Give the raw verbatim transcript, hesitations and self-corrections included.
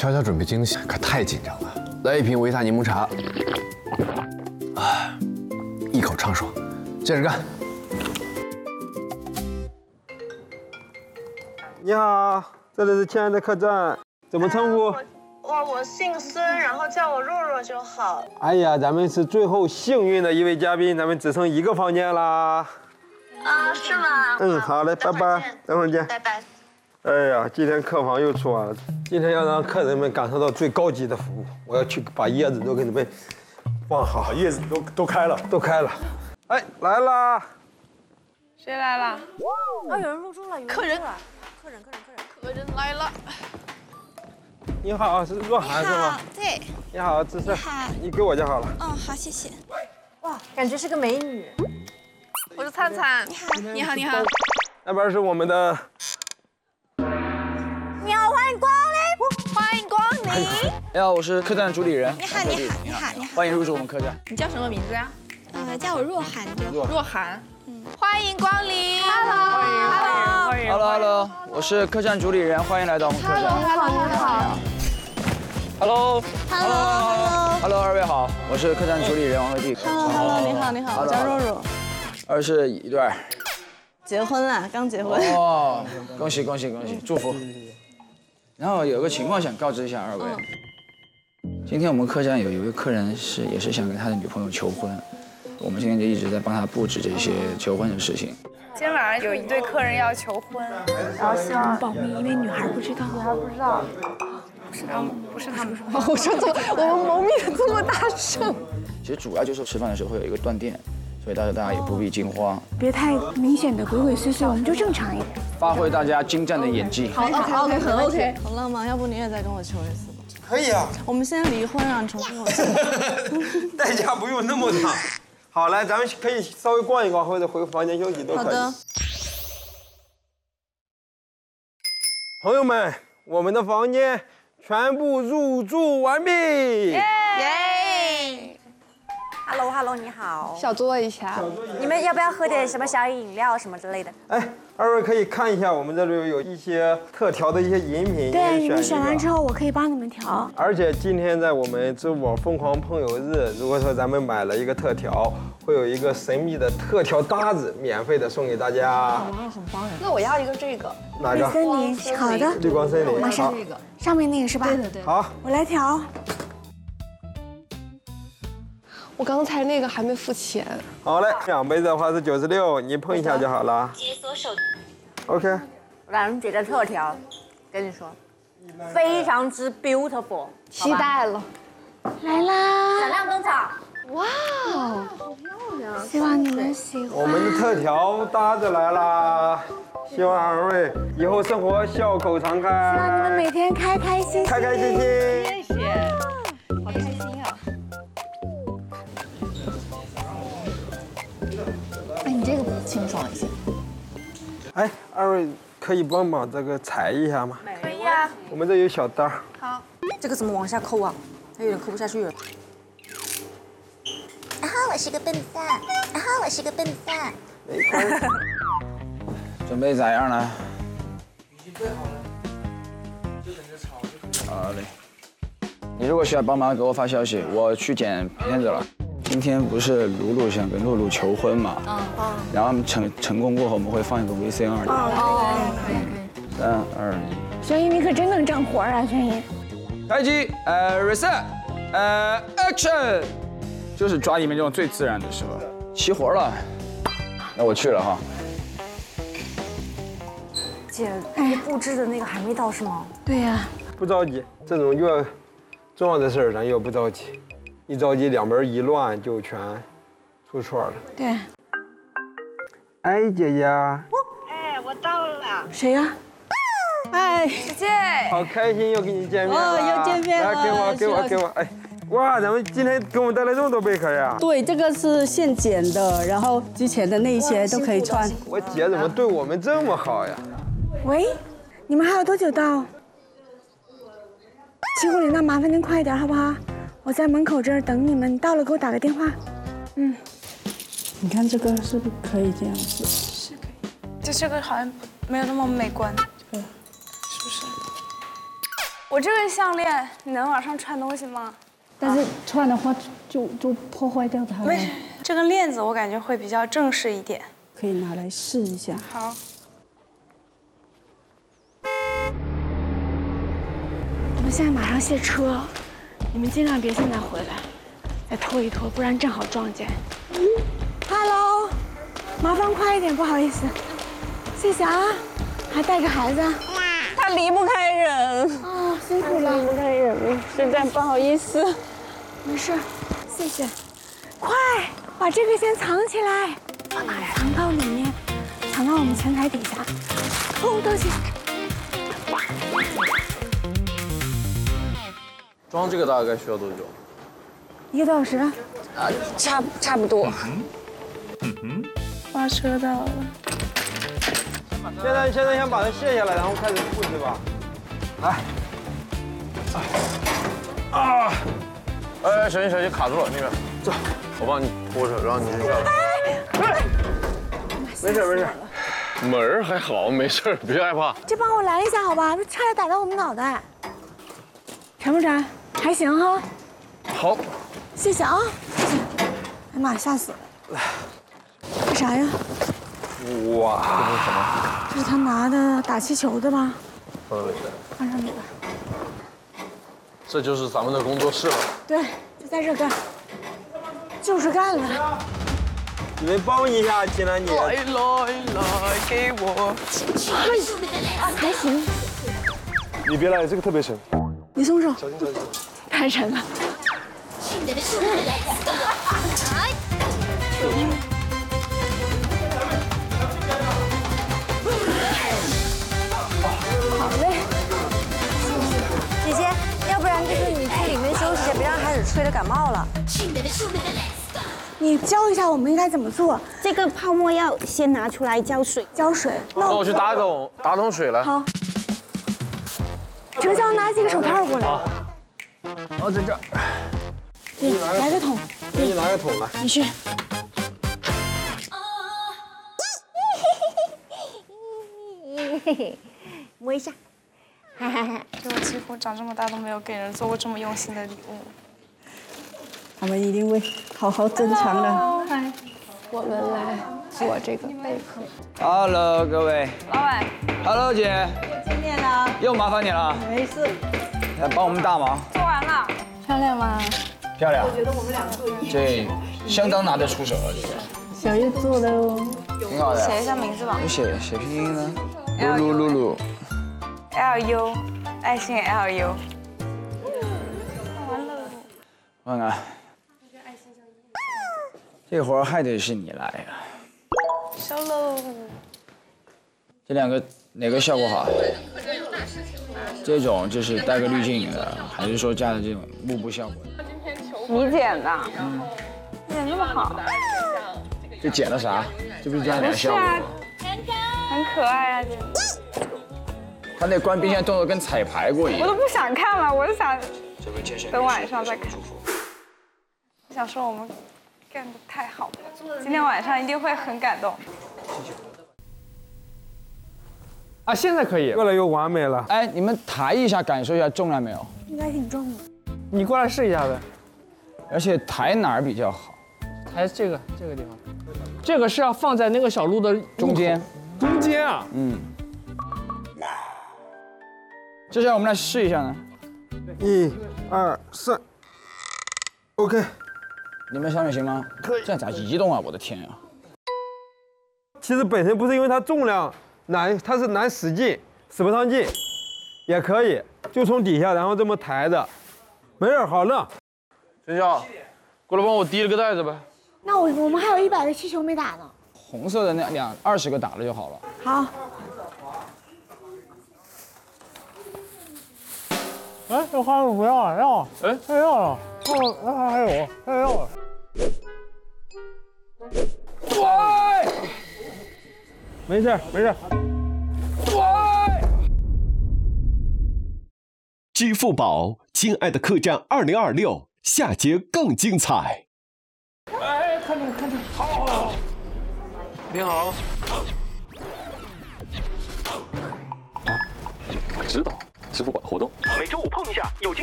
悄悄准备惊喜，可太紧张了。来一瓶维他柠檬茶，啊，一口畅爽，接着干。 你好，这里是亲爱的客栈，怎么称呼？ 哇，我姓孙，然后叫我若若就好。 哎呀，咱们是最后幸运的一位嘉宾，咱们只剩一个房间啦。 啊，是吗？ 嗯，好嘞，拜拜，等会儿见。 拜拜。 哎呀，今天客房又出完了，今天要让客人们感受到最高级的服务，我要去把叶子都给你们放好， 叶子都都开了， 都开了。哎，来啦！ 谁来了？ 哦，有人入住了，有人入住了。客人，客人，客人，客人， 客人来了。 你好，是若涵是吗？ 对。 你好，芝士。 你好。 你给我就好了。 嗯，好，谢谢。哇，感觉是个美女。 我是灿灿。 你好， 你好，你好。 那边是我们的。 你好，欢迎光临， 欢迎光临。 你好，我是客栈主理人。 你好，你好，你好，你好。 欢迎入住我们客栈。 你叫什么名字呀？ 呃，叫我若涵就。 若涵。嗯。欢迎光临。Hello。 欢迎欢迎。Hello Hello， 我是客栈主理人，欢迎来到我们客栈。 Hello Hello， 你好。 Hello Hello Hello， 二位好，我是客栈主理人王鹤棣。 Hello Hello， 你好你好，我叫若若。 二是一对。 结婚了，刚结婚。 哦，恭喜恭喜恭喜，祝福。然后有个情况想告知一下二位，今天我们客栈有一位客人是也是想跟他的女朋友求婚，我们今天就一直在帮他布置这些求婚的事情。 今天晚上有一对客人要求婚，然后希望保密，因为女孩不知道。 女孩不知道。不是他们，不是他们。 我说怎么我们谋面的这么大声？ 其实主要就是吃饭的时候会有一个断电，所以到时候大家也不必惊慌， 别太明显的鬼鬼祟祟，我们就正常一点， 发挥大家精湛的演技。 好 ，OK OK， 很 OK， 很浪漫。要不你也再跟我求一次吧？ 可以啊。 我们先离婚，让你重新我。 代价不用那么大。好，来，咱们可以稍微逛一逛，或者回房间休息都可以。 好的。 朋友们，我们的房间全部入住完毕。 耶！ Hello Hello， 你好。 小坐一下。 你们要不要喝点什么小饮料什么之类的？ 哎，二位可以看一下，我们这里有一些特调的一些饮品。 对，你们选完之后，我可以帮你们调。 而且今天在我们支付宝疯狂碰友日，如果说咱们买了一个特调，会有一个神秘的特调搭子免费的送给大家。 哇，很棒哎！ 那我要一个这个。 哪个？ 森林，好的。 绿光森林。 马上这个。上面那个是吧？ 对对对。 好， 我来调。 我刚才那个还没付钱。 好嘞，两杯的话是九十六，你碰一下就好了。 解锁手。 OK。 兰姐的特调，跟你说，非常之 beautiful。 期待了。 来啦！ 闪亮登场。 哇哦，好漂亮！ 希望你们喜欢。 我们的特调搭子来啦！希望二位以后生活笑口常开。 希望你们每天开开心心。 开开心心。 谢谢。好开心啊！ 哎，你这个清爽一些。 哎，二位可以帮忙这个裁一下吗？ 可以啊。 我们这有小刀。 好。 这个怎么往下扣啊？它有点扣不下去了。 啊哈，我是个笨蛋。啊哈，我是个笨蛋。 没关系。 准备咋样了？已经备好了，就等着炒就可以。好嘞。你如果需要帮忙，给我发消息，我去剪片子了。今天不是露露想跟露露求婚嘛？嗯嗯。然后成成功过后，我们会放一个 V C R 的。 哦，可以可以可以。三二一。 轩逸，你可真能整活啊，轩逸。 开机，呃 ，reset， 呃 ，action， 就是抓你们这种最自然的时候。齐活了，那我去了哈。 姐，你布置的那个还没到是吗？ 对呀。 不着急，这种越重要的事儿咱越不着急，一着急两边一乱就全出错了。 对。 哎，姐姐。 哎，我到了。 谁呀？ 嗨， 姐姐。 好开心又跟你见面了。 哦，又见面了。 来，给我，给我，给我，哎。哇，咱们今天给我们带来这么多贝壳呀！ 对，这个是现剪的，然后之前的那些都可以穿。 我姐怎么对我们这么好呀？ 喂，你们还有多久到？齐护理，那麻烦您快点好不好？我在门口这儿等你们，到了给我打个电话。嗯。 你看这个是不是可以这样子？ 是可以。就这个好像没有那么美观。对。是不是？ 我这个项链你能往上穿东西吗？ 但是穿的话就就破坏掉它了。 没事，这个链子我感觉会比较正式一点， 可以拿来试一下。 好。 我们现在马上卸车，你们尽量别现在回来，再拖一拖，不然正好撞见。Hello， 麻烦快一点，不好意思，谢谢啊，还带着孩子。 他离不开人啊，辛苦了， 离不开人，实在不好意思。 没事，谢谢。快把这个先藏起来，放哪呀？藏到里面，藏到我们前台底下。哦，对不起。 装这个大概需要多久？ 一个多小时。 啊，差差不多。嗯哼。发车到了。 现在现在先把它卸下来，然后开始布置吧。来。 啊！哎，小心小心，卡住了那边。走，我帮你拖着，让你下来。哎，没事没事，门儿还好，没事，别害怕。 这帮我拦一下好吧？差点打到我们脑袋。沉不沉？还行哈。 好， 谢谢啊，谢谢。哎呀妈，吓死了！这啥呀？ 哇， 这是什么？ 这是他拿的打气球的吧？ 放上去。 放上去吧。 这就是咱们的工作室了。 对，就在这干，就是干了。 你们帮一下金兰姐。 来来来，给我。 还行。 你别来，这个特别沉。 你松手。 小心小心。 太沉了。好嘞。 姐姐，要不然就是你去里面休息一下，别让孩子吹得感冒了。 你教一下我们应该怎么做？ 这个泡沫要先拿出来浇水， 浇水。 那我去打桶打桶水来。 好。哲潇拿几个手套过来。 好。哦，在这儿。 对，来个桶。 给你拿个桶来。 你去。 嘿嘿，摸一下。哈哈哈！ 就我几乎长这么大都没有给人做过这么用心的礼物。 他们一定会好好珍藏的。 嗨，我们来做这个贝壳。 Hello， 各位。 老板。 Hello， 姐。 见面了。 又麻烦你了。 没事。 来帮我们大忙。 做完了。 漂亮吗？ 漂亮。我觉得我们两个这相当拿得出手了，这个。 小月做的哦。 挺好的。 写一下名字吧。 有写写拼音呢。露露露露。 L U， 爱心 L U。完了。 看看。这活儿还得是你来呀。 收喽。 这两个哪个效果好？这种就是带个滤镜的，还是说加的这种幕布效果？ 你剪的。嗯。你剪这么好。 这剪的啥？这不是加点效果吗？ 很可爱啊，这。 他那关冰箱动作跟彩排过一样。 我都不想看了，我就想等晚上再看。我想说我们干得太好了，今天晚上一定会很感动。 啊，现在可以，越来越完美了。 哎，你们抬一下，感受一下重量没有？ 应该挺重的。 你过来试一下呗。 而且抬哪儿比较好？ 抬这个这个地方，这个是要放在那个小路的中间。 中间啊？ 嗯。接下来我们来试一下呢。 一、二、三 ，OK。 你们上面行吗？可以。这样咋移动啊？我的天啊！ 其实本身不是因为它重量难，它是难使劲，使不上劲，也可以，就从底下然后这么抬着，没事，好了。 陈晓，过来帮我提了个袋子呗。 那我我们还有一百个气球没打呢。 红色的那两二十个打了就好了。 好。 哎，这花束不要了，要，哎，太要了，哦，那还有，太要了。 喂，没事没事。 喂，支付宝，亲爱的客栈二零二六，下节更精彩。 哎，看着看着，好， 你好。啊，我知道。 支付宝活动。 每周五碰一下，有惊